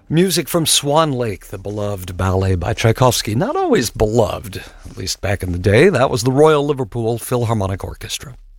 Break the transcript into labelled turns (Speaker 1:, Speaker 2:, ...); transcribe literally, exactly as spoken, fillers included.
Speaker 1: Music from Swan Lake, the beloved ballet by Tchaikovsky. Not always beloved, at least back in the day. That was the Royal Liverpool Philharmonic Orchestra.